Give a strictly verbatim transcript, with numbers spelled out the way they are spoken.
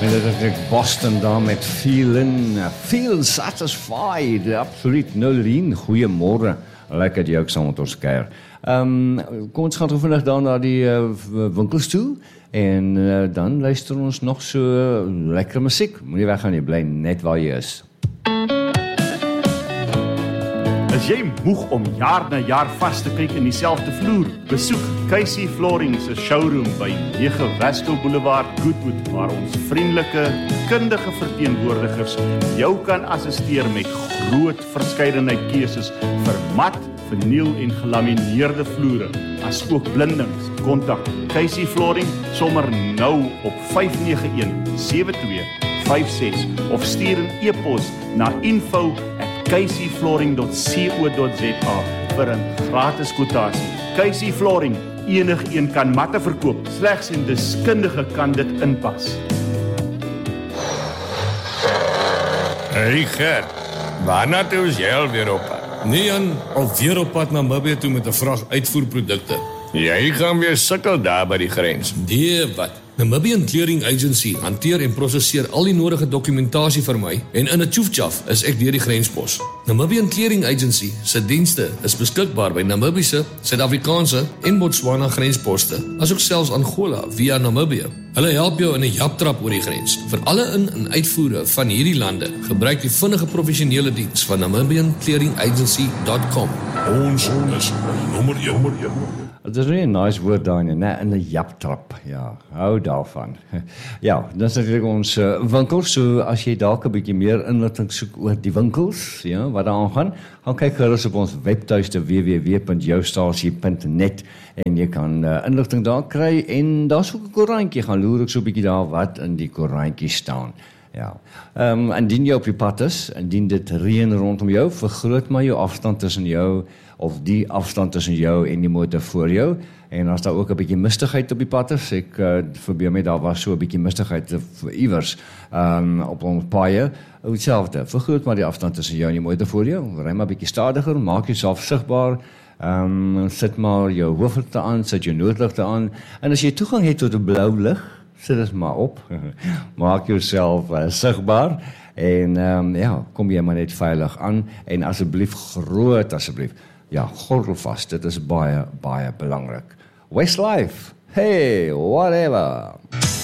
En dit is ek Boston daar met Feelin, Feel Satisfied, absoluut Nolien, goeiemorgen, lekker jy ook saam met ons keer. Um, kom ons gaan toe vandag dan naar die uh, winkels toe, en uh, dan luister ons nog so uh, lekker muziek, moet nie weggaan nie, bly net waar jy is. Is jy moeg om jaar na jaar vast te kyk in dieselfde vloer? Besoek Casey Flooring se showroom by nege Westel Boulevard, Goodwood, waar ons vriendelike, kundige verteenwoordigers jou kan assisteer met groot verskeidenheid keuses vir mat, verniel en gelamineerde vloere, as ook blindings. Kontak Casey Flooring sommer nou op vyf nege een sewe twee vyf ses of stuur 'n e-pos na info at casey flooring dot co dot za vir 'n gratis kwotasie. Casey Flooring, enigeen kan matte verkoop, slegs 'n deskundige kan dit inpas. Hey Gert, waarna toe is jy alweer op pad? Nee Jan, alweer op pad na Namibië toe met 'n vrag uitvoerprodukte. Jy gaan weer sukkel daar by die grens. Nee, wat? Namibian Clearing Agency hanteer en prosesseer al die nodige dokumentasie vir my en in 'n tjoefjaf is ek deur die grenspos. Namibian Clearing Agency se dienste is beskikbaar by Namibiese, Suid-Afrikaanse en Botswana grensposte, asook selfs Angola via Namibië. Hulle help jou in 'n japtrap oor die grens. Vir alle in- en uitvoere van hierdie lande, gebruik die vinnige professionele diens van namibian clearing agency dot com. Ons is nommer een. Het is een nice woord daar, ne? In 'n japtrap, ja, hou daarvan. Ja, dan is natuurlijk ons uh, winkels, so as jy dalk 'n bietjie meer inligting soek oor die winkels, ja, wat daar aangaan, gaan kyk gerus op ons webtuiste w w w punt joustasie punt net en jy kan uh, inligting daar kry en daar's ook 'n koerantjie, gaan loer ek so 'n bietjie daar wat in die koerantjie staan. Ja, um, indien jy op die pad is, indien dit reën rondom jou, vergroot maar jou afstand tussen jou, of die afstand tussen jou en die motor voor jou, en as daar ook 'n bietjie mistigheid op die pad is, ek uh, verbeel my daar was so 'n bietjie mistigheid vir iewers um, op ons paaie, hetselfde, vergroot maar die afstand tussen jou en die motor voor jou, ry maar 'n bietjie stadiger, maak jouself sigbaar, um, sit maar jou hoofligte aan, sit jou noodligte aan, en as jy toegang het tot 'n blou lig, sit dit maar op, maak jouself uh, sigbaar, en um, ja, kom jy maar net veilig aan, en asseblief groot, asseblief, ja, gordel vast, dit is baie, baie belangrik. Westlife, hey, whatever.